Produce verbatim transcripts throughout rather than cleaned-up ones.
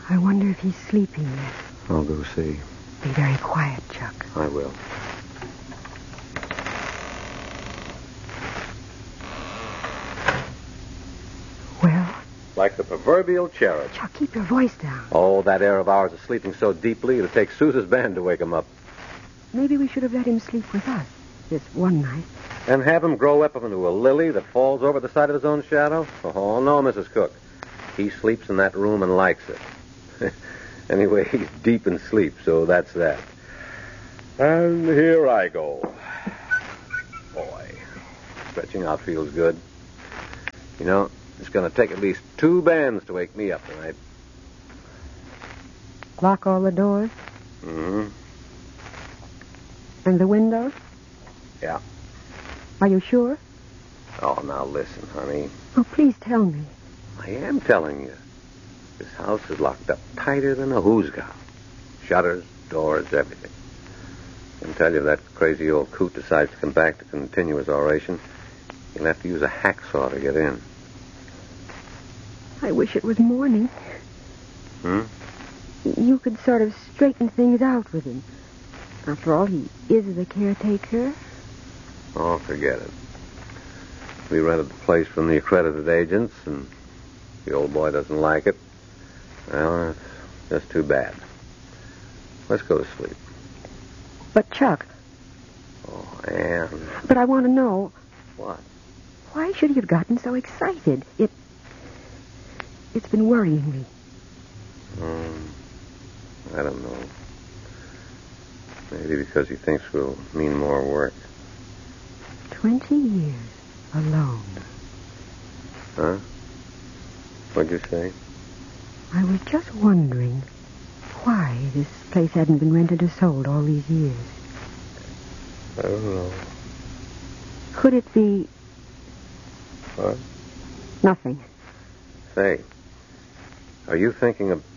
I wonder if he's sleeping yet. I'll go see. Be very quiet, Chuck. I will. Well? Like the proverbial cherub. Chuck, keep your voice down. Oh, that air of ours is sleeping so deeply it'll take Sousa's band to wake him up. Maybe we should have let him sleep with us this one night. And have him grow up into a lily that falls over the side of his own shadow? Oh, no, Missus Cook. He sleeps in that room and likes it. Anyway, he's deep in sleep, so that's that. And here I go. Boy, stretching out feels good. You know, it's going to take at least two bands to wake me up tonight. Lock all the doors? Mm-hmm. And the windows? Yeah. Are you sure? Oh, now listen, honey. Oh, please tell me. I am telling you. This house is locked up tighter than a hoosgow. Shutters, doors, everything. I can tell you if that crazy old coot decides to come back to continue his oration, he'll have to use a hacksaw to get in. I wish it was morning. Hmm? You could sort of straighten things out with him. After all, he is the caretaker. Oh, forget it. We rented the place from the accredited agents, and the old boy doesn't like it. Well, that's just too bad. Let's go to sleep. But, Chuck... Oh, Anne. But I want to know... What? Why should he have gotten so excited? It... It's been worrying me. Um, I don't know. Maybe because he thinks we'll mean more work. Twenty years alone. Huh? What'd you say? I was just wondering why this place hadn't been rented or sold all these years. I don't know. Could it be... What? Nothing. Say, are you thinking of...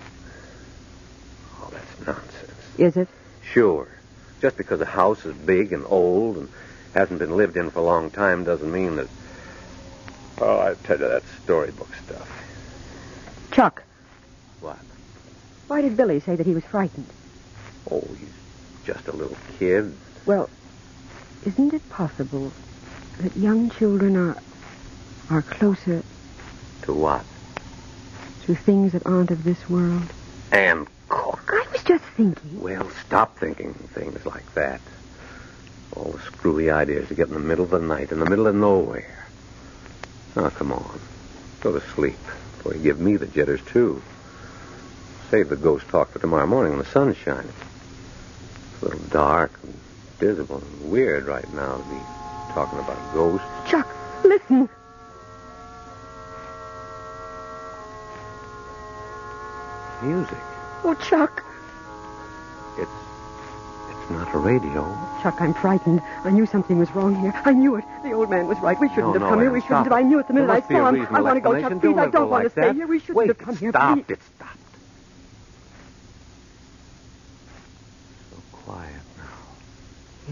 Oh, that's nonsense. Is it? Sure. Just because a house is big and old and hasn't been lived in for a long time doesn't mean that... Oh, I tell you, that storybook stuff. Chuck. What? Why did Billy say that he was frightened? Oh, he's just a little kid. Well, isn't it possible that young children are are closer... To what? To things that aren't of this world? Anne Cook. I was just thinking... Well, stop thinking things like that. All the screwy ideas to get in the middle of the night, in the middle of nowhere. Now, come on. Go to sleep before you give me the jitters, too. Save the ghost talk for tomorrow morning when the sun's shining. It's a little dark and dismal and weird right now to be talking about ghosts. Chuck, listen. Music. Oh, Chuck. It's... it's not a radio. Chuck, I'm frightened. I knew something was wrong here. I knew it. The old man was right. We shouldn't No, have no, come here. Anne, We shouldn't stop have. I it. knew it the minute There I must be a saw him. I reasonable want to go, Chuck. explanation. Please, Don't I let it don't go want to like stay that. here. We shouldn't Wait, have come it here. stopped. Please. It stopped. So quiet now. Yes.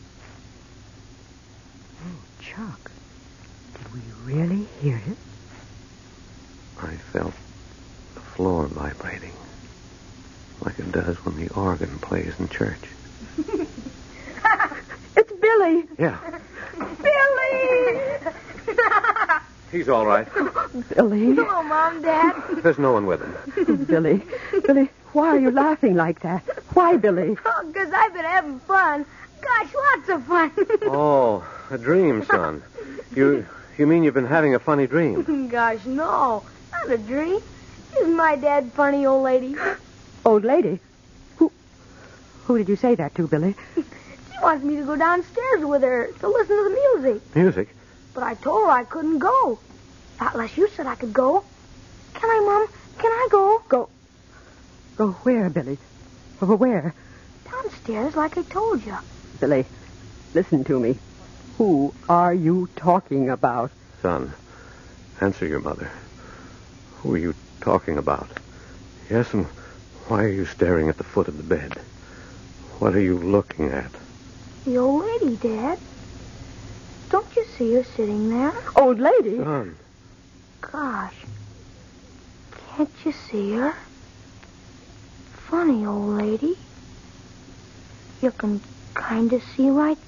Oh, Chuck. Did we really hear it? I felt the floor vibrating like it does when the organ plays in church. It's Billy. Yeah. Billy! He's all right. Billy. Hello, Mom, Dad. There's no one with him. Billy. Billy, why are you laughing like that? Why, Billy? Oh, because I've been having fun. Gosh, lots of fun. Oh, a dream, son. You you mean you've been having a funny dream? Gosh, no. Not a dream. Isn't my dad funny, old lady? Old lady? Who Who did you say that to, Billy? She wants me to go downstairs with her to listen to the music. Music? But I told her I couldn't go. Not unless you said I could go. Can I, Mom? Can I go? Go. Go where, Billy? Over where? Downstairs, like I told you. Billy, listen to me. Who are you talking about? Son, answer your mother. Who are you talking about? Yes, and why are you staring at the foot of the bed? What are you looking at? The old lady, Dad. Don't you see her sitting there? Old lady? Son. Gosh. Can't you see her? funny, old lady. You can kind of see right